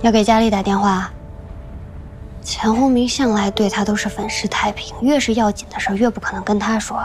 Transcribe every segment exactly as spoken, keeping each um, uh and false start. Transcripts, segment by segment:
要给家里打电话。钱鸿明向来对他都是粉饰太平，越是要紧的事越不可能跟他说。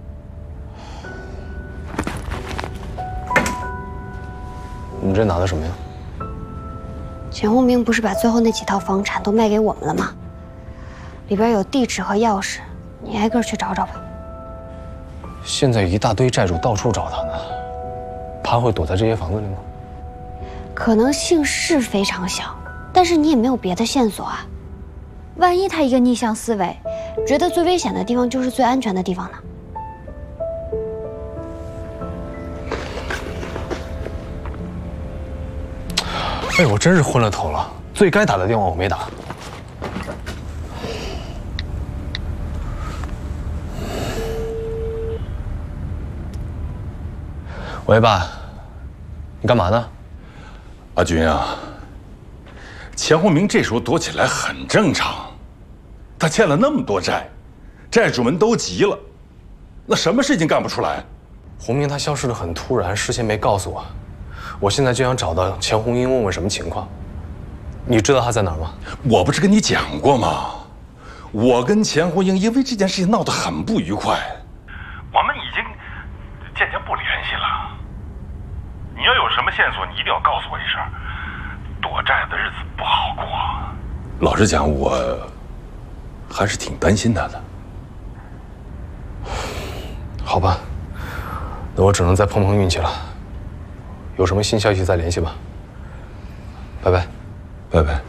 你这拿的什么呀？ 钱鸿明不是把最后那几套房产都卖给我们了吗？里边有地址和钥匙，你挨个去找找吧。 现在一大堆债主到处找他呢，他会躲在这些房子里吗？ 可能性是非常小，但是你也没有别的线索啊。万一他一个逆向思维，觉得最危险的地方就是最安全的地方呢？ 哎，我真是昏了头了，最该打的电话我没打。喂，爸，你干嘛呢？ 阿军啊，钱鸿明这时候躲起来很正常，他欠了那么多债，债主们都急了，那什么事情干不出来？ 鸿明他消失得很突然，事先没告诉我，我现在就想找到钱红英问问什么情况。你知道他在哪儿吗？ 我不是跟你讲过吗？我跟钱红英因为这件事情闹得很不愉快，我们已经渐渐不联系了。你要有什么线索，你一定要告诉我一声。躲债的日子不好过。老实讲，我还是挺担心他的。 好吧，那我只能再碰碰运气了。有什么新消息再联系吧。拜拜， 拜拜。